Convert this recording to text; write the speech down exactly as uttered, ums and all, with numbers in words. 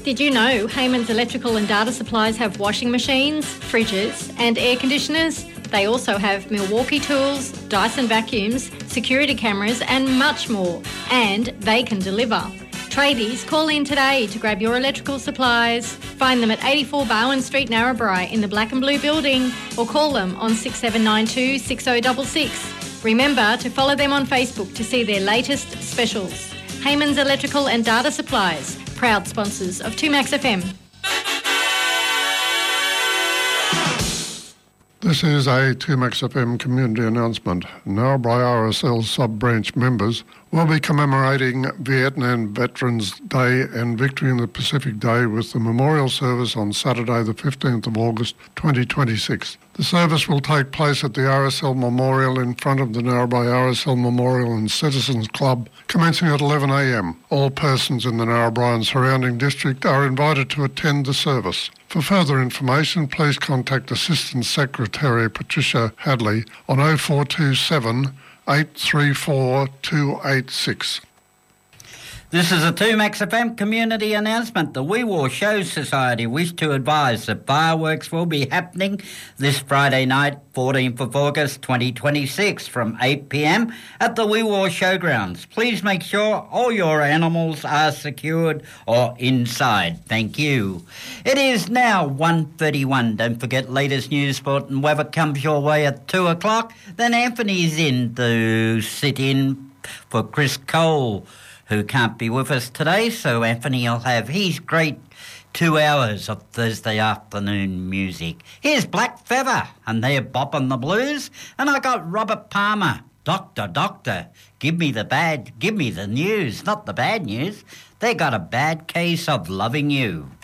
Did you know Heyman's Electrical and Data Supplies have washing machines, fridges and air conditioners? They also have Milwaukee tools, Dyson vacuums, security cameras and much more. And they can deliver. Tradies, call in today to grab your electrical supplies. Find them at eighty-four Bowen Street, Narrabri in the Black and Blue building or call them on six seven nine two, six oh six six. Remember to follow them on Facebook to see their latest specials. Heyman's Electrical and Data Supplies, proud sponsors of two Max F M. This is a two Max F M community announcement. Narrabri R S L sub-branch members will be commemorating Vietnam Veterans Day and Victory in the Pacific Day with the memorial service on Saturday the fifteenth of August twenty twenty-six. The service will take place at the R S L Memorial in front of the Narrabri R S L Memorial and Citizens Club, commencing at eleven a m. All persons in the Narrabri and surrounding district are invited to attend the service. For further information, please contact Assistant Secretary Patricia Hadley on oh four two seven, eight three four, two eight six. This is a two Max F M community announcement. The Wee Waa Show Society wish to advise that fireworks will be happening this Friday night, fourteenth of August twenty twenty-six from eight p m at the Wee Waa Showgrounds. Please make sure all your animals are secured or inside. Thank you. It is now one thirty-one. Don't forget latest news, sport and weather comes your way at two o'clock. Then Anthony's in to sit in for Chris Cole, who can't be with us today, so Anthony will have his great two hours of Thursday afternoon music. Here's Black Feather, and they're bopping the blues, and I got Robert Palmer, Doctor, Doctor, give me the bad, give me the news, not the bad news. They got a bad case of loving you.